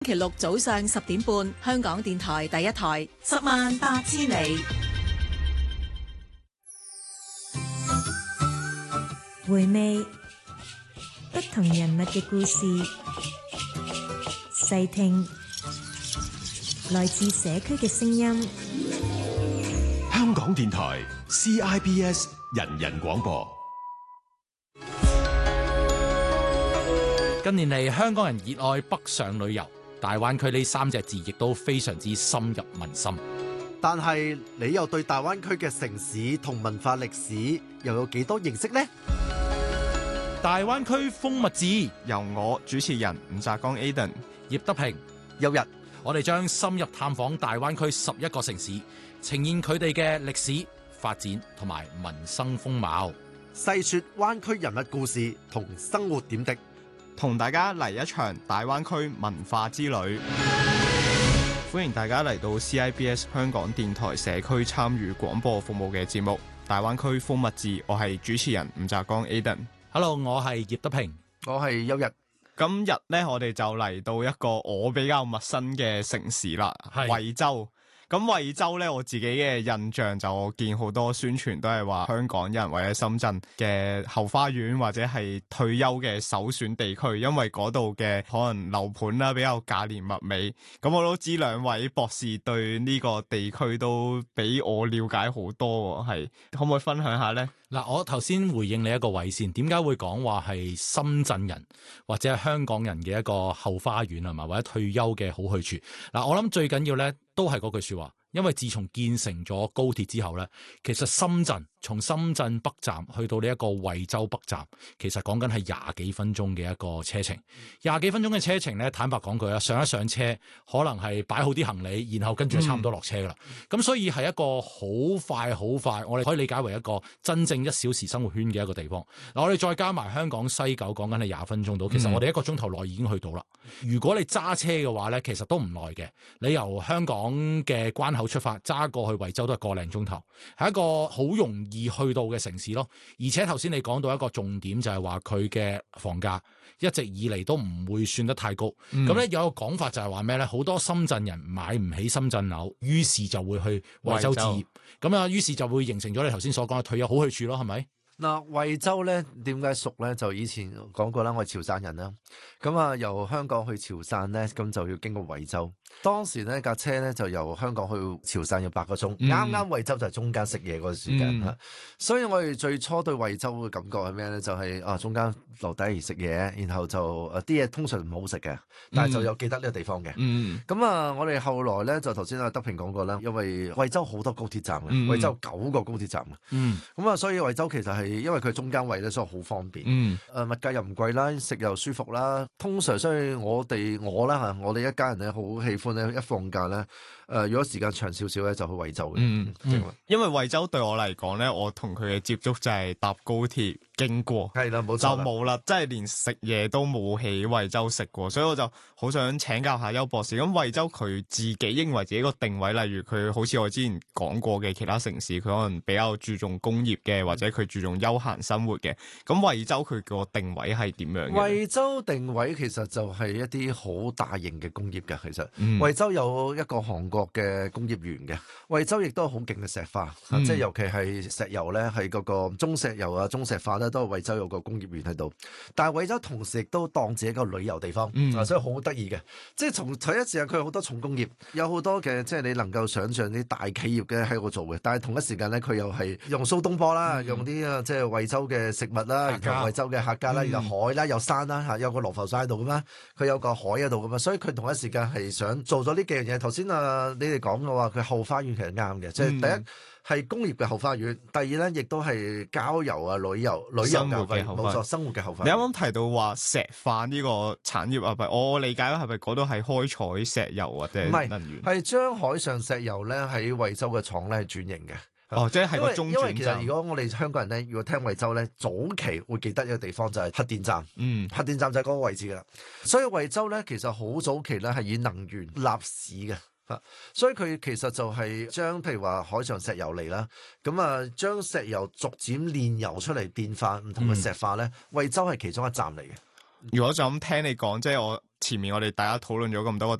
星期六早上10點半，香港電台第一台，108000里。 回味不同人物嘅故事，細聽來自社區嘅聲音。 香港電台 CIBS 人人廣播。 近年嚟，香港人熱愛北上旅遊，大灣區呢3隻字亦都非常之深入民心。 但係你又對大灣區嘅城市同文化歷史又有幾多認識呢？ 大灣區風物誌由我主持人吳澤剛 Aden、 葉德平、 有日， 我哋將深入探訪大灣區11個城市，呈現佢哋嘅歷史發展同埋民生風貌， 細說灣區人物故事同生活點滴， 同大家嚟一場大灣區文化之旅。歡迎大家嚟到 CIBS 香港電台社區參與廣播服務嘅節目《大灣區風物誌》，我係主持人吳澤剛 Aden。Hello， 我係葉德平， 我係有日。 今日呢，我哋就嚟到一個我比較陌生嘅城市啦，惠州。咁惠州咧，我自己嘅印象就我見好多宣傳都係話香港人或者深圳嘅後花園或者係退休嘅首選地區，因為嗰度嘅可能樓盤啦比較價廉物美。咁我都知兩位博士對呢個地區都比我了解好多，係可唔可以分享下呢？ 嗱，我頭先回應你一個位先，點解會講話係深圳人或者係香港人嘅一個後花園係嘛，或者退休嘅好去處？嗱，我諗最緊要咧都係嗰句說話，因為自從建成咗高鐵之後咧，其實從深圳北站去到呢一個惠州北站，其實講緊係20幾分鐘嘅一個車程。20幾分鐘嘅車程咧，坦白講句啊，上一上車可能係擺好啲行李，然後跟住就差唔多落車噶啦。咁所以係一個好快，我哋可以理解為一個真正1小時生活圈嘅一個地方。嗱，我哋再加埋香港西九，講緊係20分鐘到，其實我哋1個鐘頭內已經去到啦。如果你揸車嘅話咧，其實都唔耐嘅。你由香港嘅關口出發，揸過去惠州都係個零鐘頭，係一個好容易去到嘅城市咯。而且頭先你講到一個重點，就係話佢嘅房價一直以嚟都唔會算得太高。咁咧有個講法就係話咩咧？好多深圳人買唔起深圳樓，於是就會去惠州置業。咁啊，於是就會形成咗你頭先所講嘅退休好去處咯，係咪？ 嗱，惠州咧點解熟咧？就以前講過啦，我係潮汕人啦。咁啊，由香港去潮汕咧，咁就要經過惠州。當時呢架車咧就由香港去潮汕要8個鐘，啱啱惠州就係中間食嘢嗰個時間。所以我哋最初對惠州嘅感覺係咩咧？就係中間留低食嘢，然後就啲嘢通常唔好食嘅，但係就有記得呢個地方嘅。咁啊，我哋後來咧就頭先阿德平講過啦，因為惠州好多高鐵站嘅，惠州9個高鐵站嘅。咁啊，所以惠州其實係因為佢中間位咧，所以好方便。物價又唔貴啦，食又舒服啦。通常所以我哋一家人咧好喜歡咧，一放假咧，如果時間長少少咧，就去惠州嘅。 因為惠州對我嚟講咧，我同佢嘅接觸就係搭高鐵經過， 係啦，冇錯， 就冇啦，即係連食嘢都冇喺惠州食過，所以我就好想請教下邱博士。咁惠州佢自己認為自己個定位，例如佢好似我之前講過嘅其他城市，佢可能比較注重工業嘅，或者佢注重休閒生活嘅。咁惠州佢個定位係點樣嘅？ 惠州定位其實就係一啲好大型嘅工業嘅，其實惠州有一個韓國嘅工業園嘅，惠州亦都係好勁嘅石化，即係尤其係石油咧，係嗰個中石油啊、中石化咧，都係惠州有個工業園喺度。但係惠州同時亦都當自己一個旅遊地方，所以好得意嘅。即係從同一時間佢有好多重工業，有好多嘅即係你能夠想象啲大企業嘅喺度做嘅。但係同一時間咧，佢又係用蘇東坡啦，用啲即係惠州嘅食物啦，然後惠州嘅客家啦，有海啦，有山啦嚇，有個羅浮山喺度噶嘛，佢有個海喺度噶嘛，所以佢同一時間係想做咗呢幾樣嘢。頭先你哋講嘅話，佢後花園其實啱嘅，即係第一係工業嘅後花園，第二咧亦都係郊遊啊、旅遊嘅冇錯，生活嘅後花園。 你啱啱提到話石化呢個產業啊，我理解係咪嗰度係開採石油或者能源？ 係將海上石油咧喺惠州嘅廠咧係轉型嘅。 即係個中轉站。 因為其實如果我哋香港人咧，如果聽惠州咧，早期會記得一個地方就係核電站。核電站就係嗰個位置噶啦。所以惠州咧，其實好早期咧係以能源立市嘅。所以佢其實就係將譬如話海上石油嚟啦，咁啊將石油逐漸煉油出嚟變化唔同嘅石化咧，惠州係其中一站嚟嘅。 如果就咁聽你講，即係前面我哋大家討論咗咁多個